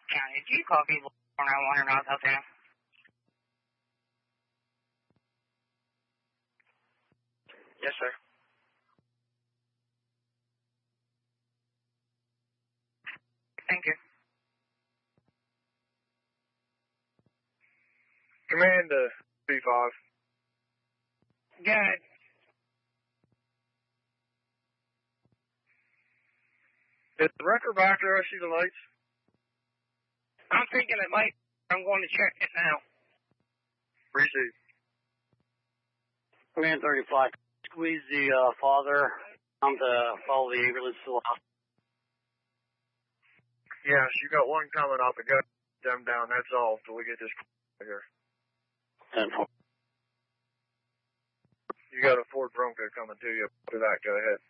County. Do you call people 491 or not out there? Yes, sir. Thank you. Command B5. Good. Is the wrecker back there? I see the lights. I'm thinking it might. I'm going to check it now. Receive. Command 35. Squeeze the father. I'm to follow the ambulance to the hospital. Yes, you got one coming up and got them down. That's all till we get this here. 10-4. You got a Ford Bronco coming to you. After that, go ahead.